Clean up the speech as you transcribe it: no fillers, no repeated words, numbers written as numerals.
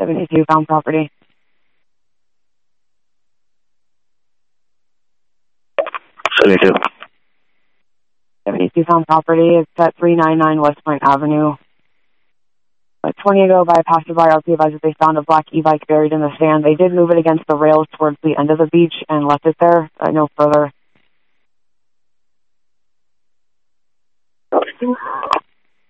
72 found property. 72. 72 found property. It's at 399 West Point Avenue. 20 ago, by a passerby, RP advised that they found a black e-bike buried in the sand. They did move it against the rails towards the end of the beach and left it there. No further.